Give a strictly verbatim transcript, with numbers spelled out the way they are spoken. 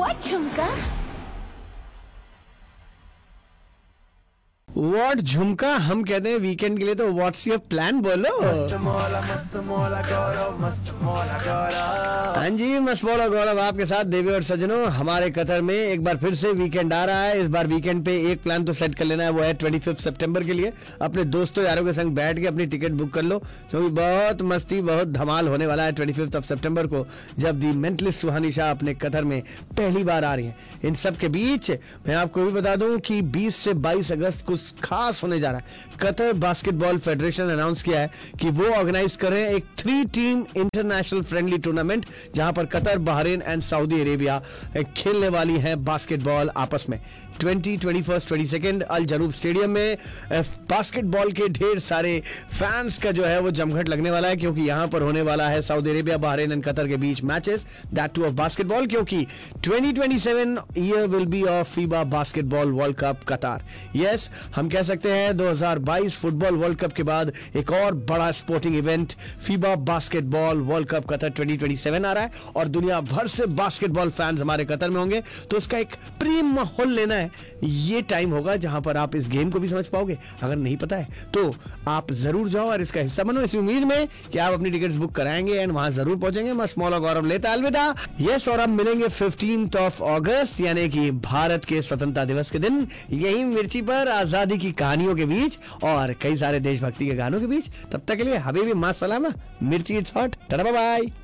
What झुमका? What झुमका हम कहते हैं वीकेंड के लिए, तो व्हाट्स योर प्लान बोलो। मस्त मौला मस्त मौला गौरव मस्त मौला गौरव। हाँ जी, मस्त मौला गौरव आपके साथ। देवी और सजनों, हमारे कतर में एक बार फिर से वीकेंड आ रहा है। इस बार वीकेंड पे एक प्लान तो सेट कर लेना है, वो है ट्वेंटी फिफ्थ सितंबर के लिए अपने दोस्तों यारों के संग बैठ के अपनी टिकट बुक कर लो, क्योंकि बहुत मस्ती बहुत धमाल होने वाला है ट्वेंटी फिफ्थ ऑफ सितंबर को, जब दी मेंटलिस्ट सुहानी शाह अपने कतर में पहली बार आ रही है। इन सब के बीच मैं आपको भी बता दूं कि बीस से बाईस अगस्त को खास होने जा रहा है। कतर बास्केटबॉल फेडरेशन ने अनाउंस किया है कि वो ऑर्गेनाइज कर रहे हैं एक three team international friendly tournament, जहां पर Qatar, Bahrain and Saudi Arabia खेलने वाली है बास्केटबॉल आपस में। Twenty, twenty first, twenty second अल जरूब स्टेडियम में बास्केटबॉल के ढेर सारे फैंस का जो है वो जमघट लगने वाला है, क्योंकि यहां पर होने वाला है Saudi Arabia, Bahrain and Qatar के बीच matches, that two of basketball, क्योंकि twenty twenty seven year will be of FIBA basketball world cup कतार। यस, हम कह सकते हैं दो हज़ार बाईस फुटबॉल वर्ल्ड कप के बाद एक और बड़ा sporting event FIBA basketball world cup Qatar twenty twenty seven आ रहा है, और दुनिया भर से बास्केटबॉल फैंस हमारे कतर में होंगे। तो उसका एक प्रेम माहौल लेना है, ये टाइम होगा जहां पर आप इस गेम को भी समझ पाओगे। अगर नहीं पता है तो आप जरूर जाओ और इसका हिस्सा बनो, इस उम्मीद में कि आप अपनी टिकट्स बुक कराएंगे एंड वहां जरूर पहुंचेंगे। मस्त मौला गौरव लेता अलविदा। यस, और हम मिलेंगे फिफ्टींथ ऑफ अगस्त, यानी कि भारत के स्वतंत्रता दिवस के दिन, यही मिर्ची पर आजादी की कहानियों के बीच और कई सारे देशभक्ति के गानों के बीच। तब तक के लिए हबीबी मां सलामा, मिर्ची it's hot, tata bye bye.